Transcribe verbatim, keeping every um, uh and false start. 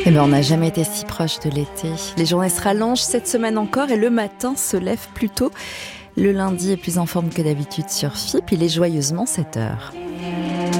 Eh ben, on n'a jamais été si proche de l'été. Les journées se rallongent cette semaine encore et le matin se lève plus tôt. Le lundi est plus en forme que d'habitude sur F I P, il est joyeusement sept heures.